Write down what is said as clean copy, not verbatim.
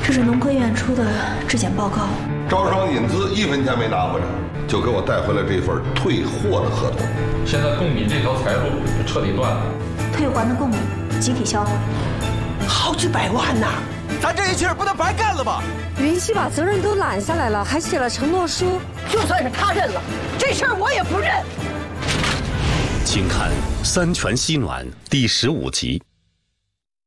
这是农科院出的质检报告。 招商引资1分钱没拿回来，就给我带回来这份退货的合同。 现在贡米这条财路就彻底断了， 退还的贡米集体销毁， 好几百万呐！咱这一气儿不能白干了吧？ 云溪把责任都揽下来了，还写了承诺书。 就算是他认了，这事儿我也不认。 请看《三全西暖》第15集。